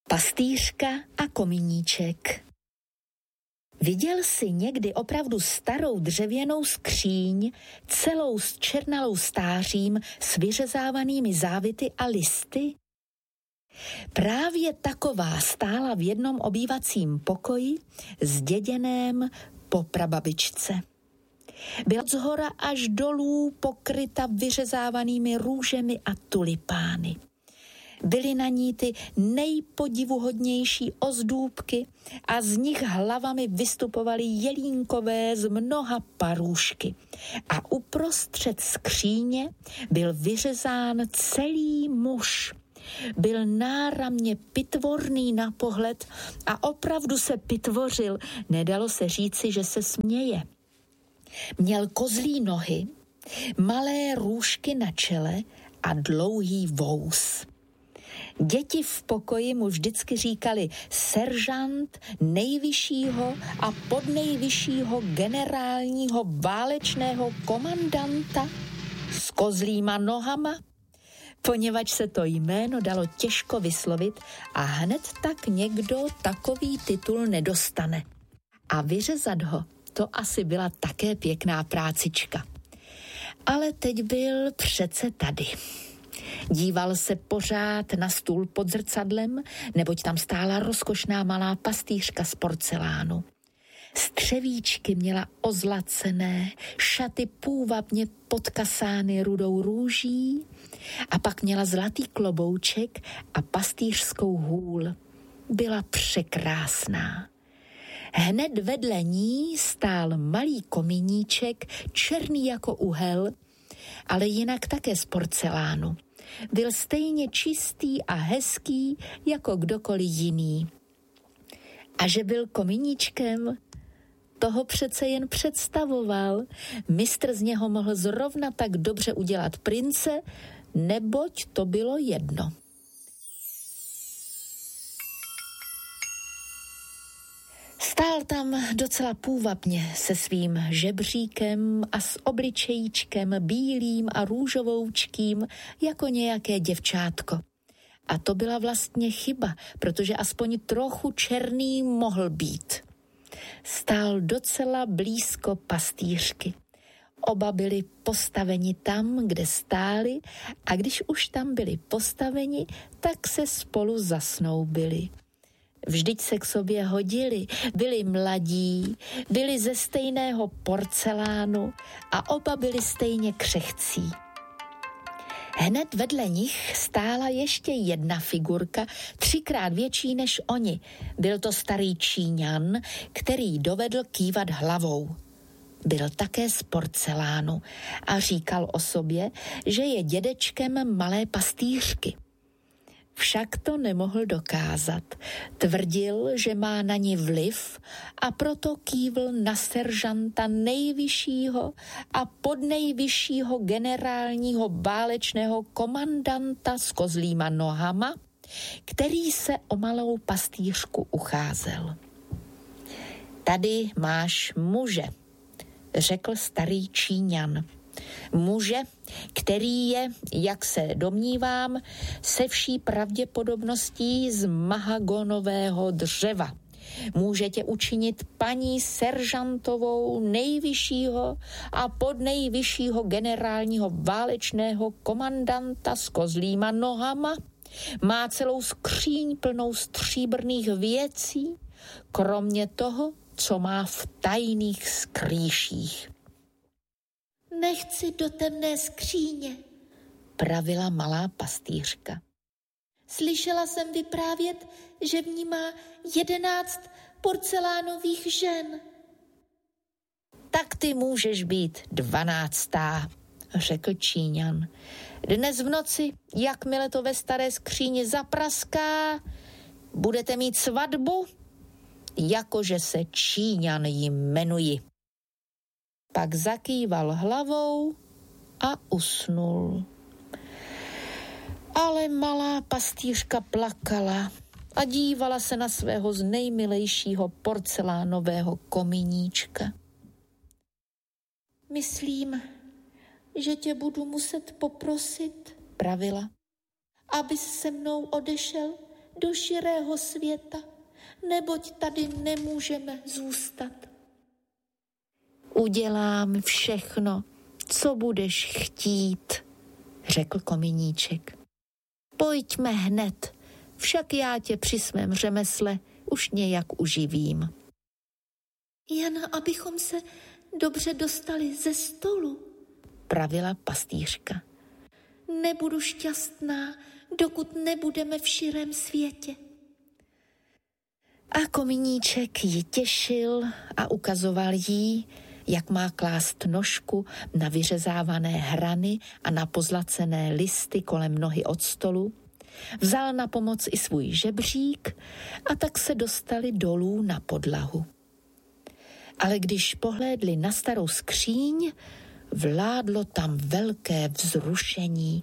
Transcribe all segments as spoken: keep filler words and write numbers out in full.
Pastýřka a kominíček. Viděl jsi někdy opravdu starou dřevěnou skříň, celou zčernalou stářím s vyřezávanými závity a listy? Právě taková stála v jednom obývacím pokoji, zděděném po prababičce. Byla zhora až dolů pokryta vyřezávanými růžemi a tulipány. Byly na ní ty nejpodivuhodnější ozdůbky a z nich hlavami vystupovaly jelínkové z mnoha parůšky. A uprostřed skříně byl vyřezán celý muž. Byl náramně pitvorný na pohled a opravdu se pitvořil, nedalo se říci, že se směje. Měl kozlí nohy, malé růžky na čele a dlouhý vous. Děti v pokoji mu vždycky říkali seržant nejvyššího a podnejvyššího generálního válečného komandanta s kozlýma nohama, poněvadž se to jméno dalo těžko vyslovit a hned tak někdo takový titul nedostane. A vyřezat ho, to asi byla také pěkná prácička. Ale teď byl přece tady. Díval se pořád na stůl pod zrcadlem, neboť tam stála rozkošná malá pastýřka z porcelánu. Střevíčky měla ozlacené, šaty půvabně podkasány rudou růží a pak měla zlatý klobouček a pastýřskou hůl. Byla překrásná. Hned vedle ní stál malý kominíček, černý jako uhel, ale jinak také z porcelánu. Byl stejně čistý a hezký jako kdokoliv jiný. A že byl kominíčkem, toho přece jen představoval. Mistr z něho mohl zrovna tak dobře udělat prince, neboť to bylo jedno. Stál tam docela půvabně se svým žebříkem a s obličejíčkem bílým a růžovoučkým jako nějaké děvčátko. A to byla vlastně chyba, protože aspoň trochu černý mohl být. Stál docela blízko pastýřky. Oba byli postaveni tam, kde stáli, a když už tam byli postaveni, tak se spolu zasnoubili. Vždyť se k sobě hodili, byli mladí, byli ze stejného porcelánu a oba byli stejně křehcí. Hned vedle nich stála ještě jedna figurka, třikrát větší než oni. Byl to starý Číňan, který dovedl kývat hlavou. Byl také z porcelánu a říkal o sobě, že je dědečkem malé pastýřky. Však to nemohl dokázat. Tvrdil, že má na ní vliv a proto kývl na seržanta nejvyššího a podnejvyššího generálního válečného komandanta s kozlýma nohama, který se o malou pastýřku ucházel. Tady máš muže, řekl starý Číňan. Muže, který je, jak se domnívám, se vší pravděpodobností z mahagonového dřeva. Může tě učinit paní seržantovou nejvyššího a podnejvyššího generálního válečného komandanta s kozlýma nohama. Má celou skříň plnou stříbrných věcí, kromě toho, co má v tajných skrýších. Nechci do temné skříně, pravila malá pastýřka. Slyšela jsem vyprávět, že v ní má jedenáct porcelánových žen. Tak ty můžeš být dvanáctá, řekl Číňan. Dnes v noci, jakmile to ve staré skříni zapraská, budete mít svatbu, jakože se Číňan jmenuji. Pak zakýval hlavou a usnul. Ale malá pastýřka plakala a dívala se na svého z nejmilejšího porcelánového kominíčka. Myslím, že tě budu muset poprosit, pravila, abys se mnou odešel do širého světa, neboť tady nemůžeme zůstat. Udělám všechno, co budeš chtít, řekl Kominíček. Pojďme hned, však já tě při svém řemesle už nějak uživím. Jen abychom se dobře dostali ze stolu, pravila pastýřka. Nebudu šťastná, dokud nebudeme v širém světě. A Kominíček ji těšil a ukazoval jí, jak má klást nožku na vyřezávané hrany a na pozlacené listy kolem nohy od stolu. Vzal na pomoc i svůj žebřík a tak se dostali dolů na podlahu. Ale když pohlédli na starou skříň, vládlo tam velké vzrušení.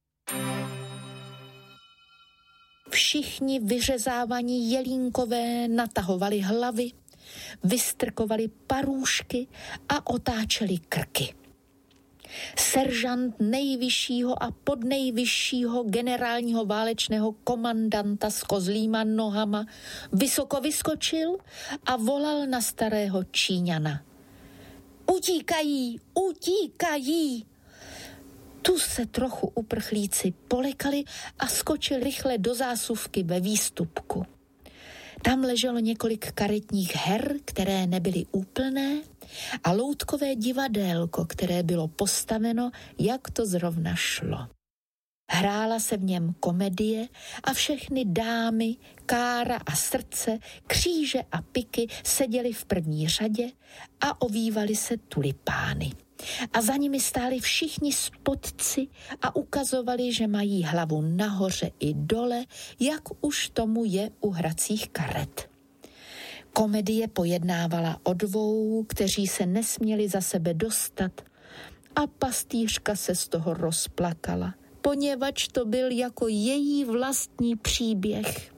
Všichni vyřezávaní jelínkové natahovali hlavy, vystrkovali parůšky a otáčeli krky. Seržant nejvyššího a podnejvyššího generálního válečného komandanta s kozlýma nohama vysoko vyskočil a volal na starého Číňana. Utíkají, utíkají! Tu se trochu uprchlíci polekali a skočili rychle do zásuvky ve výstupku. Tam leželo několik karetních her, které nebyly úplné, a loutkové divadélko, které bylo postaveno, jak to zrovna šlo. Hrála se v něm komedie a všechny dámy, Kára a Srdce, Kříže a Piky seděly v první řadě a ovívali se tulipány. A za nimi stáli všichni spodci a ukazovali, že mají hlavu nahoře i dole, jak už tomu je u hracích karet. Komedie pojednávala o dvou, kteří se nesměli za sebe dostat, a pastýřka se z toho rozplakala, poněvadž to byl jako její vlastní příběh.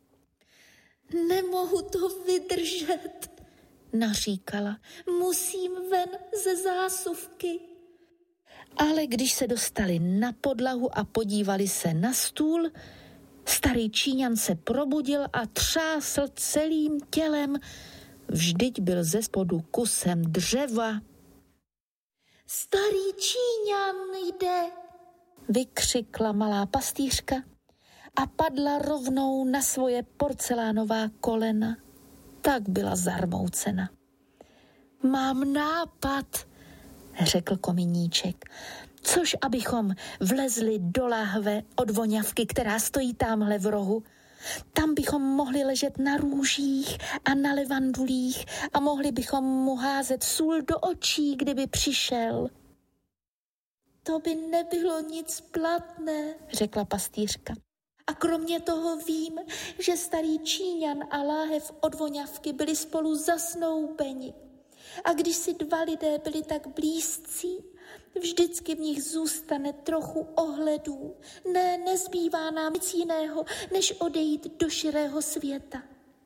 Nemohu to vydržet, naříkala. Musím ven ze zásuvky. Ale když se dostali na podlahu a podívali se na stůl, starý Číňan se probudil a třásl celým tělem. Vždyť byl ze spodu kusem dřeva. Starý Číňan jde, vykřikla malá pastýřka a padla rovnou na svoje porcelánová kolena. Tak byla zarmoucena. Mám nápad, řekl Kominíček, což abychom vlezli do láhve od voňavky, která stojí támhle v rohu. Tam bychom mohli ležet na růžích a na levandulích a mohli bychom mu házet sůl do očí, kdyby přišel. To by nebylo nic platné, řekla pastýřka. A kromě toho vím, že starý Číňan a láhev od voňavky byli spolu zasnoubeni. A když si dva lidé byli tak blízcí, vždycky v nich zůstane trochu ohledů. Ne, nezbývá nám nic jiného, než odejít do širého světa.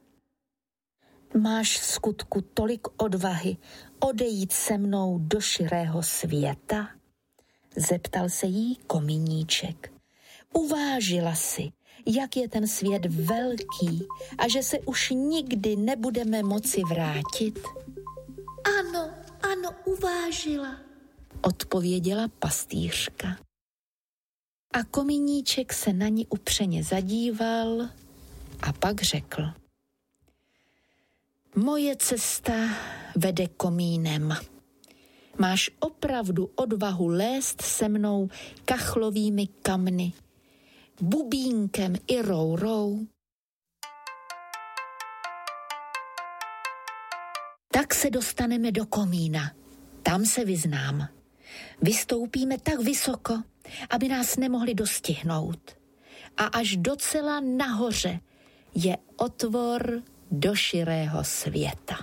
Máš v skutku tolik odvahy odejít se mnou do širého světa? Zeptal se jí Kominíček. Uvážila si, jak je ten svět velký a že se už nikdy nebudeme moci vrátit? Ano, ano, uvážila, odpověděla pastýřka. A Kominíček se na ní upřeně zadíval a pak řekl. Moje cesta vede komínem. Máš opravdu odvahu lézt se mnou kachlovými kamny, bubínkem i rourou? Tak se dostaneme do komína. Tam se vyznám. Vystoupíme tak vysoko, aby nás nemohli dostihnout. A až docela nahoře je otvor do širého světa.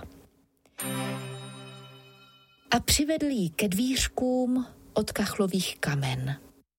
A přivedl jí ke dvířkům od kachlových kamen.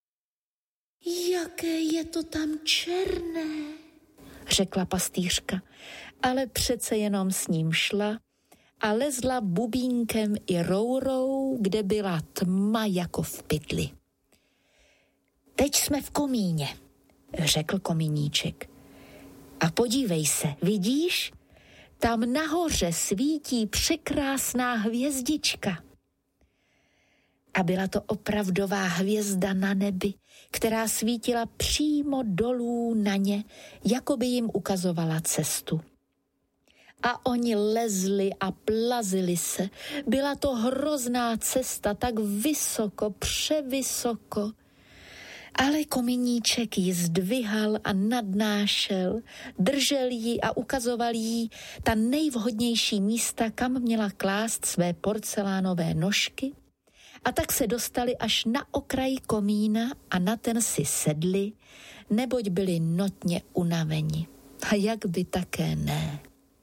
Jaké je to tam černé, řekla pastýřka, ale přece jenom s ním šla a lezla bubínkem i rourou, kde byla tma jako v pytli. Teď jsme v komíně, řekl Kominíček. A podívej se, vidíš? Tam nahoře svítí překrásná hvězdička. A byla to opravdová hvězda na nebi, která svítila přímo dolů na ně, jako by jim ukazovala cestu. A oni lezli a plazili se. Byla to hrozná cesta, tak vysoko, převysoko. Ale Kominíček ji zdvihal a nadnášel, držel ji a ukazoval jí ta nejvhodnější místa, kam měla klást své porcelánové nožky. A tak se dostali až na okraj komína a na ten si sedli, neboť byli notně unaveni. A jak by také ne.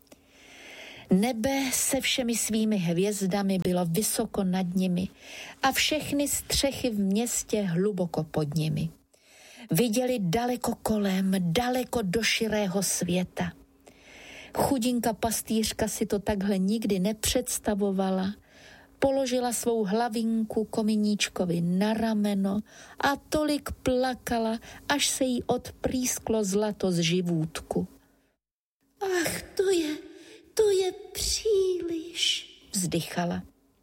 Nebe se všemi svými hvězdami bylo vysoko nad nimi a všechny střechy v městě hluboko pod nimi. Viděli daleko kolem, daleko do širého světa. Chudinka pastýřka si to takhle nikdy nepředstavovala. Položila svou hlavinku Kominíčkovi na rameno a tolik plakala, až se jí odprýsklo zlato z živůtku. Ach, to je, to je příliš, vzdychala.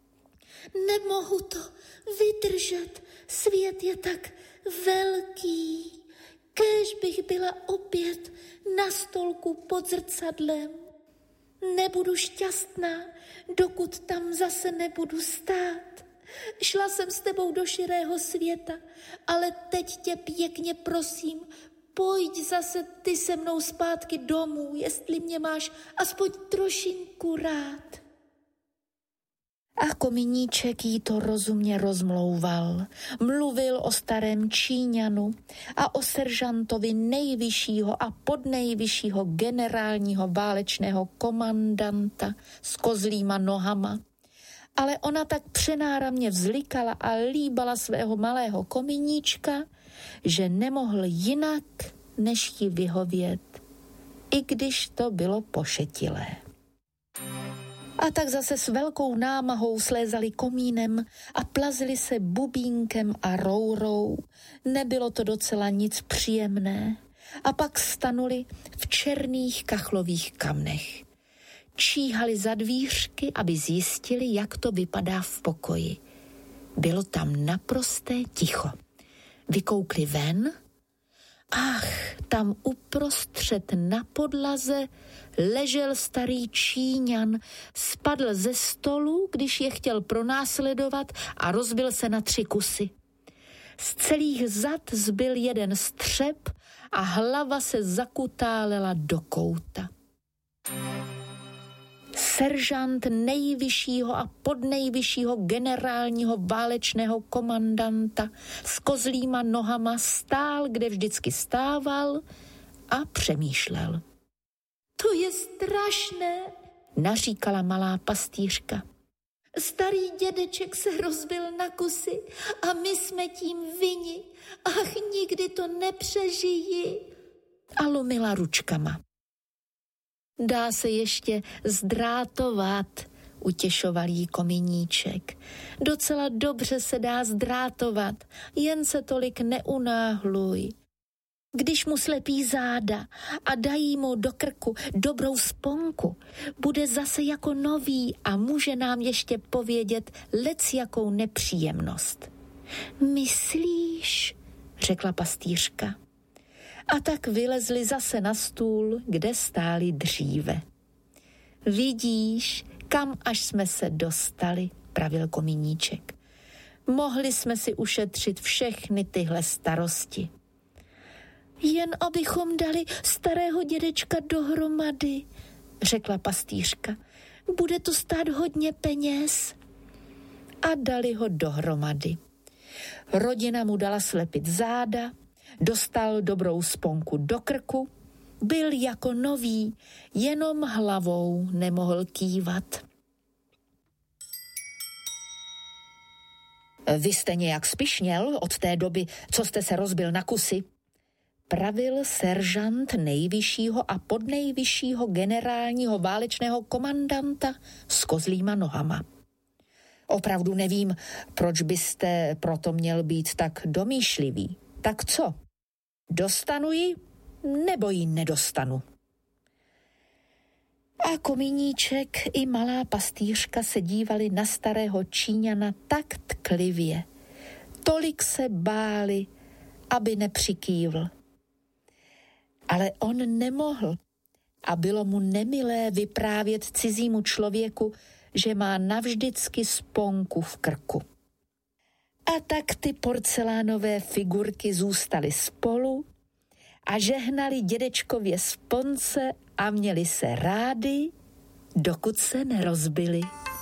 Nemohu to vydržet, svět je tak velký. Kéž bych byla opět na stolku pod zrcadlem. Nebudu šťastná, dokud tam zase nebudu stát. Šla jsem s tebou do širého světa, ale teď tě pěkně prosím, pojď zase ty se mnou zpátky domů, jestli mě máš aspoň trošinku rád. A Kominíček jí to rozumně rozmlouval. Mluvil o starém Číňanu a o seržantovi nejvyššího a podnejvyššího generálního válečného komandanta s kozlýma nohama. Ale ona tak přenáramně vzlikala a líbala svého malého Kominíčka, že nemohl jinak, než jí vyhovět, i když to bylo pošetilé. A tak zase s velkou námahou slézali komínem a plazili se bubínkem a rourou. Nebylo to docela nic příjemné. A pak stanuli v černých kachlových kamnech. Číhali za dvířky, aby zjistili, jak to vypadá v pokoji. Bylo tam naprosté ticho. Vykoukli ven. Ach, tam uprostřed na podlaze ležel starý Číňan, spadl ze stolu, když je chtěl pronásledovat a rozbil se na tři kusy. Z celých zad zbyl jeden střep a hlava se zakutálela do kouta. Seržant nejvyššího a podnejvyššího generálního válečného komandanta s kozlýma nohama stál, kde vždycky stával a přemýšlel. To je strašné, naříkala malá pastýřka. Starý dědeček se rozbil na kusy a my jsme tím vini. Ach, nikdy to nepřežijí. A lumila ručkama. Dá se ještě zdrátovat, utěšoval jí Kominíček. Docela dobře se dá zdrátovat, jen se tolik neunáhluj. Když mu slepí záda a dají mu do krku dobrou sponku, bude zase jako nový a může nám ještě povědět lecjakou nepříjemnost. Myslíš, řekla pastýřka. A tak vylezli zase na stůl, kde stáli dříve. Vidíš, kam až jsme se dostali, pravil Kominíček. Mohli jsme si ušetřit všechny tyhle starosti. Jen abychom dali starého dědečka dohromady, řekla pastýřka. Bude to stát hodně peněz. A dali ho dohromady. Rodina mu dala slepit záda, dostal dobrou sponku do krku, byl jako nový, jenom hlavou nemohl kývat. Vy jste nějak spišněl od té doby, co jste se rozbil na kusy, pravil seržant nejvyššího a podnejvyššího generálního válečného komandanta s kozlýma nohama. Opravdu nevím, proč byste proto měl být tak domýšlivý. Tak co? Dostanu ji, nebo ji nedostanu? A Komíníček i malá pastýřka se dívali na starého Číňana tak tklivě. Tolik se báli, aby nepřikývl. Ale on nemohl a bylo mu nemilé vyprávět cizímu člověku, že má navždycky sponku v krku. A tak ty porcelánové figurky zůstaly spolu a žehnali dědečkově sponce a měli se rádi, dokud se nerozbili.